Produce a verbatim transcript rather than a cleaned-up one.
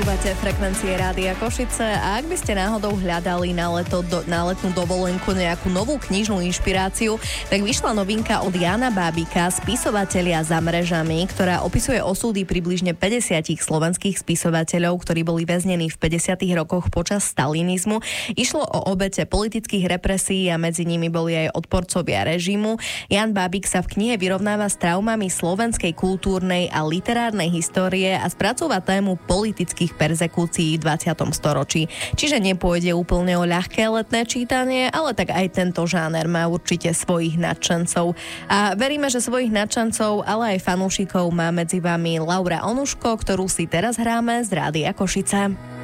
Počúvate frekvencie Rádia Košice a ak by ste náhodou hľadali na, leto, do, na letnú dovolenku nejakú novú knižnú inšpiráciu, tak vyšla novinka od Jána Bábika, Spisovatelia za mrežami, ktorá opisuje osudy približne päťdesiatich slovenských spisovateľov, ktorí boli väznení v päťdesiatych rokoch počas stalinizmu. Išlo o obete politických represií a medzi nimi boli aj odporcovia režimu. Ján Bábik sa v knihe vyrovnáva s traumami slovenskej kultúrnej a literárnej histórie a spracúva tému politických perzekúcií v dvadsiatom storočí. Čiže nepôjde úplne o ľahké letné čítanie, ale tak aj tento žáner má určite svojich nadšencov. A veríme, že svojich nadšencov, ale aj fanúšikov má medzi vami Laura Onuško, ktorú si teraz hráme z Rádia Košice.